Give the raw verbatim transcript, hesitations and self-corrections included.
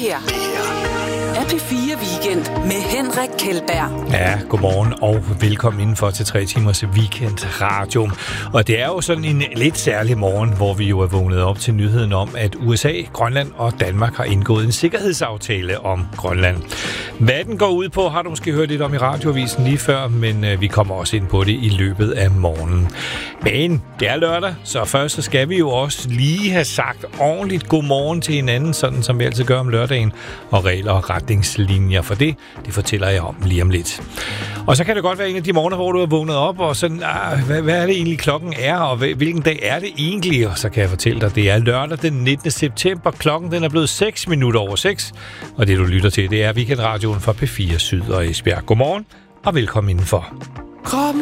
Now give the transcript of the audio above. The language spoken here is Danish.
her er P fire Weekend med Henrik Kjeldberg. Ja, godmorgen og velkommen indenfor til tre timers weekendradio. Og det er jo sådan en lidt særlig morgen, hvor vi jo er vågnet op til nyheden om, at U S A, Grønland og Danmark har indgået en sikkerhedsaftale om Grønland. Hvad den går ud på, har du måske hørt lidt om i radioavisen lige før, men øh, vi kommer også ind på det i løbet af morgenen. Men det er lørdag, så først så skal vi jo også lige have sagt ordentligt godmorgen til hinanden, sådan som vi altid gør om lørdagen, og regler og retningslinjer for det, det fortæller jeg om lige om lidt. Og så kan det godt være en af de morgener, hvor du er vågnet op, og sådan, ah, hvad, hvad er det egentlig klokken er, og hvilken dag er det egentlig? Og så kan jeg fortælle dig, det er lørdag den nittende september, klokken den er blevet seks minutter over seks, og det du lytter til, det er Weekendradioen for P fire Syd og Esbjerg. Godmorgen, og velkommen indenfor. Kom